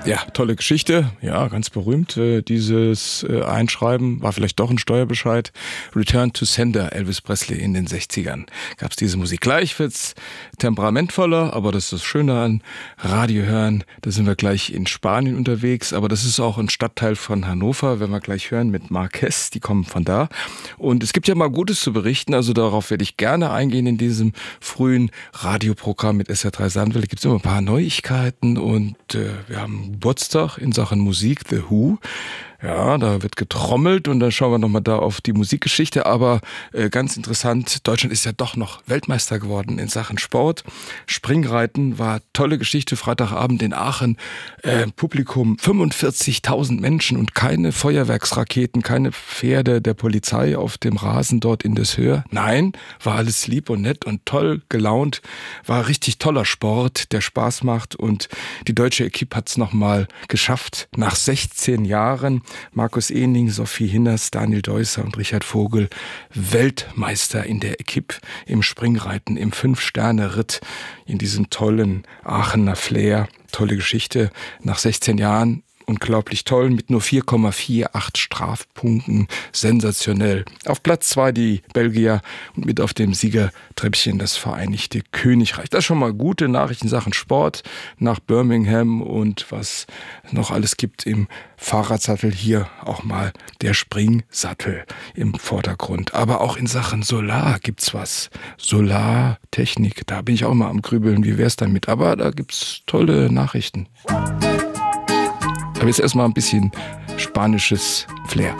Ja, tolle Geschichte. Ja, ganz berühmt. Dieses Einschreiben war vielleicht doch ein Steuerbescheid. Return to Sender, Elvis Presley in den 60ern. Gab es diese Musik. Gleich wird's temperamentvoller, aber das ist das Schöne an Radio hören. Da sind wir gleich in Spanien unterwegs, aber das ist auch ein Stadtteil von Hannover, wenn wir gleich hören mit Marquez. Die kommen von da. Und es gibt ja mal Gutes zu berichten, also darauf werde ich gerne eingehen in diesem frühen Radioprogramm mit SR3 Saarlandwelle. Gibt es immer ein paar Neuigkeiten und wir haben Geburtstag in Sachen Musik, The Who. Ja, da wird getrommelt und dann schauen wir nochmal da auf die Musikgeschichte. Aber ganz interessant, Deutschland ist ja doch noch Weltmeister geworden in Sachen Sport. Springreiten war tolle Geschichte, Freitagabend in Aachen. Publikum 45.000 Menschen und keine Feuerwerksraketen, keine Pferde der Polizei auf dem Rasen dort in Deshöhr. Nein, war alles lieb und nett und toll gelaunt. War richtig toller Sport, der Spaß macht. Und die deutsche Equipe hat es nochmal geschafft, nach 16 Jahren. Markus Ehning, Sophie Hinners, Daniel Deusser und Richard Vogel, Weltmeister in der Equipe im Springreiten, im 5-Sterne-Ritt, in diesem tollen Aachener Flair. Tolle Geschichte. Nach 16 Jahren unglaublich toll, mit nur 4,48 Strafpunkten. Sensationell. Auf Platz 2 die Belgier und mit auf dem Siegertreppchen das Vereinigte Königreich. Das ist schon mal gute Nachrichten in Sachen Sport. Nach Birmingham und was noch alles gibt im Fahrradsattel. Hier auch mal der Springsattel im Vordergrund. Aber auch in Sachen Solar gibt's was. Solartechnik, da bin ich auch mal am Grübeln. Wie wär's damit? Aber da gibt's tolle Nachrichten. Aber jetzt erstmal ein bisschen spanisches Flair.